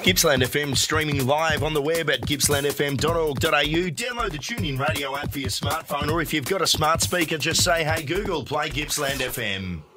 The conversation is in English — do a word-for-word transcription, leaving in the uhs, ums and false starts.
Gippsland F M streaming live on the web at gippsland f m dot org dot a u. Download the TuneIn Radio app for your smartphone, or if you've got a smart speaker, just say, hey Google, play Gippsland F M.